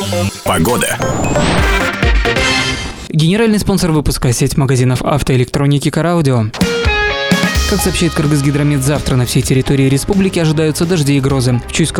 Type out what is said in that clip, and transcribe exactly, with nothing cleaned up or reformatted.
Погода. Генеральный спонсор выпуска — сеть магазинов автоэлектроники «Караудио». Как сообщает Кыргызгидромет, завтра на всей территории республики ожидаются дожди и грозы. В Чуйской